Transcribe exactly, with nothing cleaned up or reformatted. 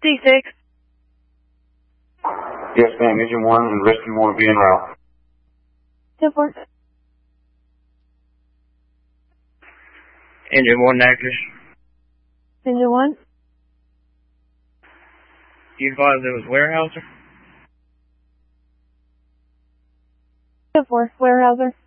D six. Yes, ma'am. Engine one and rescue one will be en route. ten four. Engine one active. Engine one. You advised it was Warehouser? ten four. Warehouser.